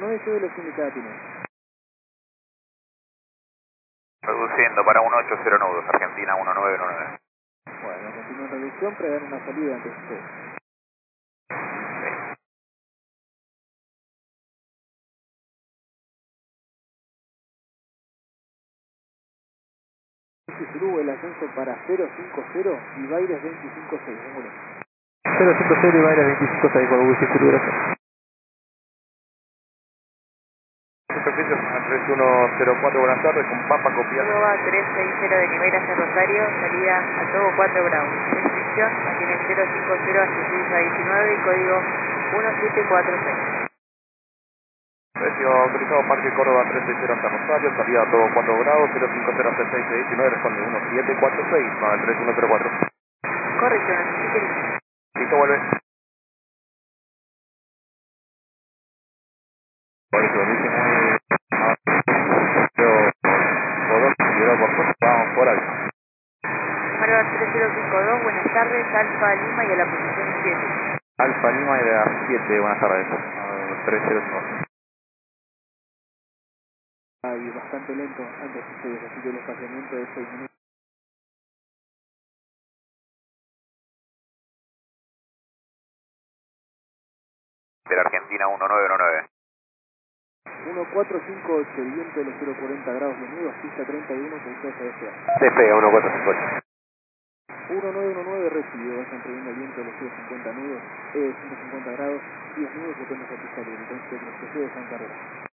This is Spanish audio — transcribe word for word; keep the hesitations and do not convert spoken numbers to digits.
nueve, lleve los indicados tiene. Reduciendo para uno ocho cero nudos, Argentina uno nueve uno nueve. Bueno, continúa en reducción, prever una salida antes de usted. Surugo, el ascenso para cero cinco cero y Baires veinticinco seis, vámonos. cero cinco cero y Baires veinticinco seis, por Whisky Surugo, gracias. Servicio tres uno cero cuatro, buenas tardes, con Papa copiado. Arroba trescientos sesenta de nivel hacia Rosario, salida a Togo cuatro grados. Restricción, mantiene cero cinco cero hasta seis a diecinueve y código uno siete cuatro seis. Precio autorizado Parque Córdoba trescientos sesenta hasta Rosario, salida a Togo cuatro grados, cero cinco cero hasta seis a diecinueve, responde uno siete cuatro seis, más el tres uno cero cuatro. Correcto, necesito. Listo, vuelve. Por eso dice muy... Pero por por vamos por ahí. Arroba tres cero cinco dos, buenas tardes, Alfa Lima y a la posición siete. Alfa Lima y de las siete, buenas tardes. tres cero cinco. Ahí, bastante lento antes de ustedes, así que el espaciamiento de seis minutos. De la Argentina uno nueve uno nueve. uno cuatro cinco ocho, el viento de los cero cuarenta grados de nudo, pista treinta y uno, con C F A. D P uno cuatro cinco ocho. uno nueve uno nueve recibido, vayan previendo el viento de los ciento cincuenta nudos, eh, ciento cincuenta grados, diez nudos, depende de la pista libre, entonces los que se de San Carlos.